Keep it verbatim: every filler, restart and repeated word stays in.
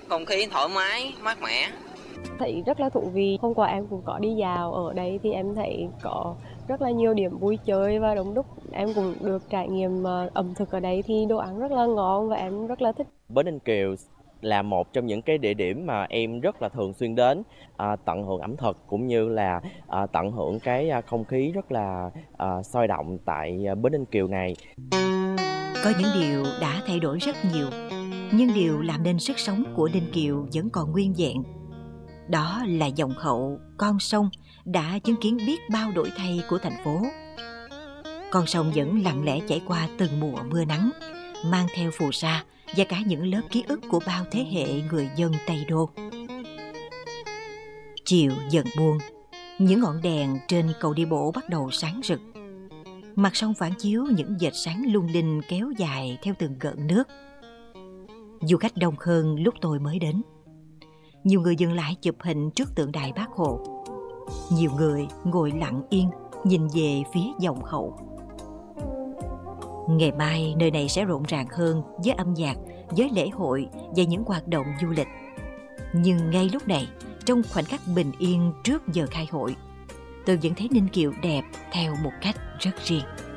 không khí thoải mái, mát mẻ. Thấy rất là thú vị. Hôm qua em cũng có đi dạo ở đây thì em thấy có rất là nhiều điểm vui chơi và đông đúc. Em cũng được trải nghiệm ờ, ẩm thực ở đây thì đồ ăn rất là ngon và em rất là thích. Bến Ninh Kiều là một trong những cái địa điểm mà em rất là thường xuyên đến, à, tận hưởng ẩm thực cũng như là à, tận hưởng cái à, không khí rất là à, sôi động tại à, Bến Ninh Kiều này. Có những điều đã thay đổi rất nhiều, nhưng điều làm nên sức sống của Ninh Kiều vẫn còn nguyên vẹn. Đó là dòng hậu, con sông đã chứng kiến biết bao đổi thay của thành phố. Con sông vẫn lặng lẽ chảy qua từng mùa mưa nắng, mang theo phù sa và cả những lớp ký ức của bao thế hệ người dân Tây Đô. Chiều dần buông, những ngọn đèn trên cầu đi bộ bắt đầu sáng rực. Mặt sông phản chiếu những vệt sáng lung linh kéo dài theo từng gợn nước. Du khách đông hơn lúc tôi mới đến. Nhiều người dừng lại chụp hình trước tượng đài Bác Hồ. Nhiều người ngồi lặng yên nhìn về phía dòng hậu. Ngày mai nơi này sẽ rộn ràng hơn với âm nhạc, với lễ hội và những hoạt động du lịch. Nhưng ngay lúc này, trong khoảnh khắc bình yên trước giờ khai hội, tôi vẫn thấy Ninh Kiều đẹp theo một cách rất riêng.